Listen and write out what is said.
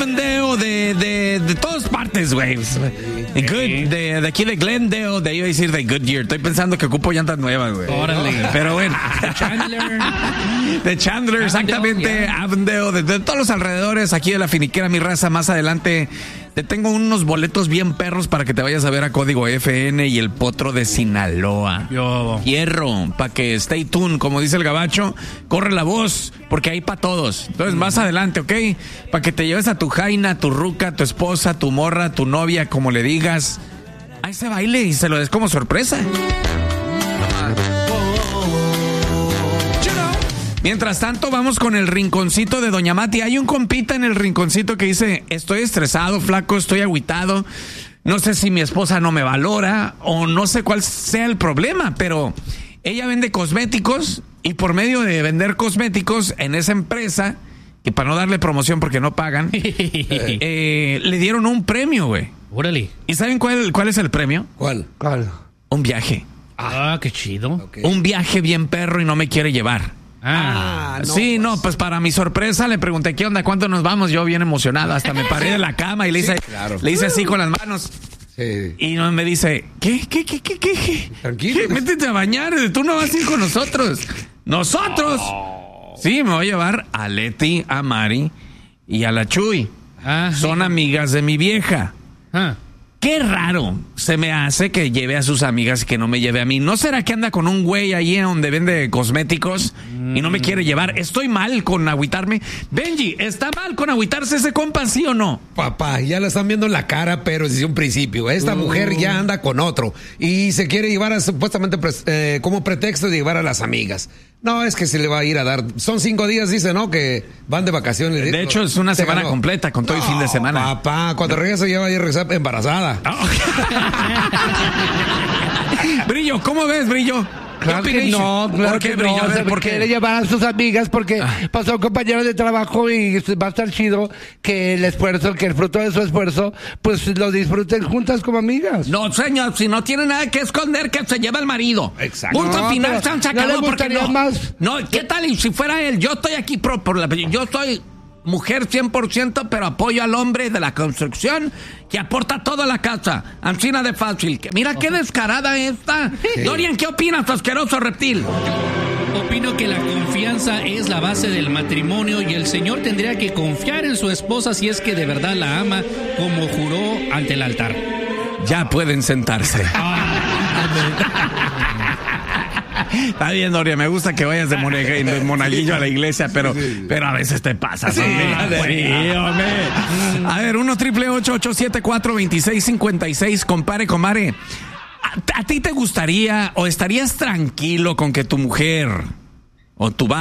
De todas partes, güey. De aquí de Glendale, de ahí iba a decir de Goodyear. Estoy pensando que ocupo llantas nuevas, güey. Órale. Pero bueno. De Chandler, exactamente. Avondale, de todos los alrededores aquí de la finiquera, mi raza. Más adelante te tengo unos boletos bien perros para que te vayas a ver a Código FN y el Potro de Sinaloa. Hierro, para que stay tuned, como dice el gabacho, corre la voz, porque hay para todos. Entonces, más adelante, ¿ok? Para que te lleves a tu jaina, tu ruca, tu esposa, tu morra, tu novia, como le digas, a ese baile y se lo des como sorpresa. Mientras tanto, vamos con el rinconcito de Doña Mati. Hay un compita en el rinconcito que dice: estoy estresado, flaco, estoy agüitado. No sé si mi esposa no me valora o no sé cuál sea el problema, pero ella vende cosméticos y por medio de vender cosméticos en esa empresa, que para no darle promoción porque no pagan, le dieron un premio, güey. Órale. ¿Y saben cuál es el premio? ¿Cuál? Un viaje. Ah, qué chido. Okay. Un viaje bien perro y no me quiere llevar. Sí, pues para mi sorpresa le pregunté: ¿qué onda? ¿Cuánto nos vamos? Yo bien emocionado, hasta me paré de la cama y le hice, le hice así con las manos. Sí. Y me dice: ¿Qué? Tranquilo. Métete a bañar, tú no vas a ir con nosotros. ¿Nosotros? Sí, me voy a llevar a Leti, a Mari y a la Chuy. Son amigas de mi vieja. Qué raro se me hace que lleve a sus amigas y que no me lleve a mí. ¿No será que anda con un güey ahí donde vende cosméticos y no me quiere llevar? ¿Estoy mal con agüitarme? Benji, ¿está mal con agüitarse ese compa, sí o no? Papá, ya la están viendo en la cara, pero desde un principio. Esta mujer ya anda con otro y se quiere llevar supuestamente como pretexto de llevar a las amigas. No, es que se le va a ir a dar. Son 5 días, dice, ¿no? Que van de vacaciones. De hecho, es una semana completa con todo el fin de semana. Papá, cuando regresa ya va a ir a regresar embarazada. Brillo, ¿cómo ves, Brillo? Claro que no, claro que no. ¿Por qué quiere llevar a sus amigas? Porque pasó compañero de trabajo y va a estar chido que el esfuerzo, que el fruto de su esfuerzo, pues lo disfruten juntas como amigas. No, señor, si no tiene nada que esconder, que se lleva el marido. Exacto. Punto final, se han sacado. ¿No le gustaría más? No, ¿qué tal? Y si fuera él, yo estoy aquí yo soy mujer 100%, pero apoyo al hombre de la construcción que aporta todo a la casa. Ancina de fácil. Mira qué descarada esta. Sí. Dorian, ¿qué opinas, asqueroso reptil? Opino que la confianza es la base del matrimonio y el señor tendría que confiar en su esposa si es que de verdad la ama, como juró ante el altar. Ya pueden sentarse. Está bien, Doria, me gusta que vayas de monaguillo a la iglesia, pero a veces te pasas. Sí, hombre. A ver, 1-888-874-2656, compare, comare. ¿A ti te gustaría o estarías tranquilo con que tu mujer o tu